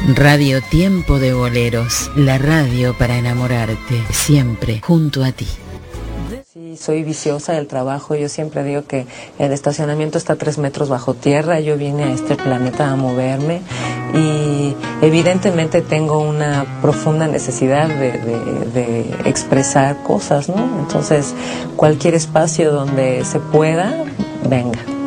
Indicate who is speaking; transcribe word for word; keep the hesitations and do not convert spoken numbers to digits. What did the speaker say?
Speaker 1: Radio Tiempo de Boleros, la radio para enamorarte, siempre junto a ti.
Speaker 2: Sí, soy viciosa del trabajo. Yo siempre digo que el estacionamiento está tres metros bajo tierra. Yo vine a este planeta a moverme y evidentemente tengo una profunda necesidad de, de, de expresar cosas, ¿no? Entonces, cualquier espacio donde se pueda, venga.